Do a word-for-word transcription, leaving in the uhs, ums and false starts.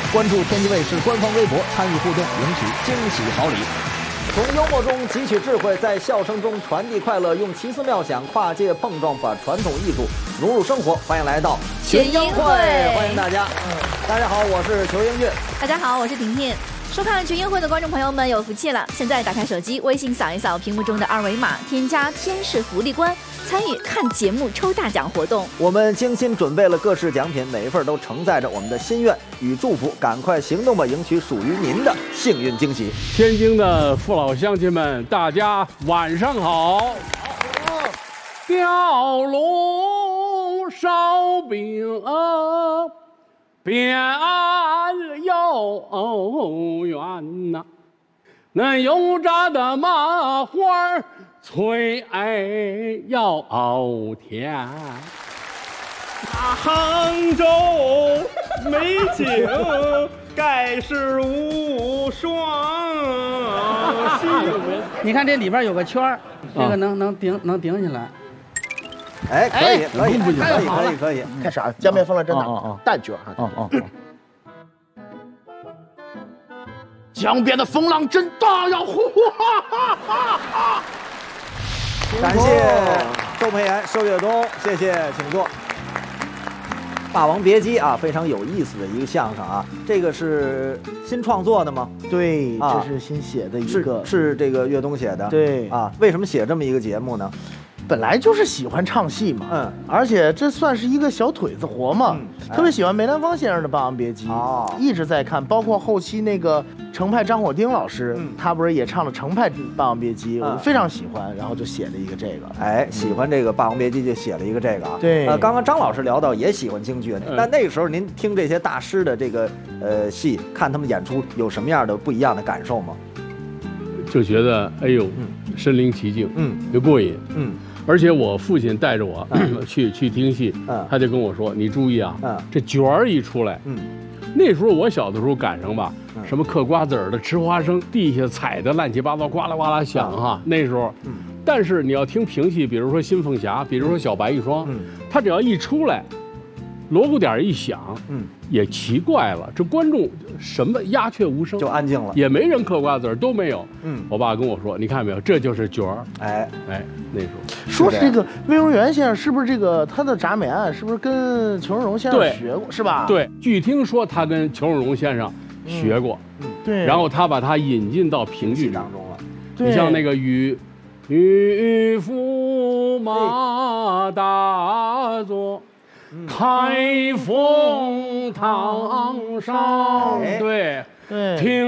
关注天津卫视官方微博，参与互动，领取惊喜好礼。从幽默中汲取智慧，在笑声中传递快乐，用奇思妙想跨界碰撞，把传统艺术融入生活。欢迎来到群英会，欢迎大家。嗯，大家好，我是裘英俊。 大家好，我是婷婷。收看群英会的观众朋友们有福气了，现在打开手机，微信扫一扫屏幕中的二维码，添加天使福利官，参与看节目抽大奖活动。 我们精心准备了各式奖品，每一份都承载着我们的心愿与祝福，赶快行动吧，赢取属于您的幸运惊喜。 天津的父老乡亲们，大家晚上好。吊笼烧饼边又圆呐，那油炸的麻花脆又甜。 杭州美景盖世无双。 你看这里边有个圈儿，这个能能顶能顶起来。 哎，可以，可以，可以，可以，可以。 开始啊！江面风浪真大，蛋卷哈。 哦哦。 江边的风浪真大呀！呼哈哈哈哈！ 感谢周培炎、寿月东，谢谢，请坐。《霸王别姬》啊，非常有意思的一个相声啊，这个是新创作的吗？ 对， 啊、 这是新写的一个， 是是这个岳东写的。 对啊，为什么写这么一个节目呢？ 本来就是喜欢唱戏嘛，嗯，而且这算是一个小腿子活嘛，嗯哎、特别喜欢梅兰芳先生的《霸王别姬》哦，一直在看，包括后期那个程派张火丁老师，嗯、他不是也唱了程派《霸王别姬》，嗯，我非常喜欢，然后就写了一个这个， 哎，喜欢这个《霸王别姬》就写了一个这个啊， 对， 呃，刚刚张老师聊到也喜欢京剧，那、嗯、那个时候您听这些大师的这个呃戏，看他们演出有什么样的不一样的感受吗？ 就觉得哎呦，嗯、身临其境，嗯，又过瘾，嗯。而且我父亲带着我、嗯、去去听戏，嗯、他就跟我说：“你注意啊，嗯、这卷儿一出来，嗯，那时候我小的时候赶上吧，嗯、什么嗑瓜子儿的、吃花生，地下踩的乱七八糟，呱啦呱啦响哈。嗯、那时候，嗯，但是你要听评戏，比如说《新凤霞》，比如说《小白玉霜》，嗯，他只要一出来，锣鼓点一响，嗯，也奇怪了，这观众什么鸦雀无声， 就安静了， 也没人嗑瓜子儿，都没有。嗯，我爸跟我说，你看没有，这就是角儿。哎哎，那时候说是这个魏荣元先生是不是这个他的铡美案是不是跟裘荣荣先生学过是吧？ 对，据听说他跟裘荣荣先生学过，嗯，对，然后他把他引进到评剧当中了。你像那个与与驸马大作。开封堂上，对对，听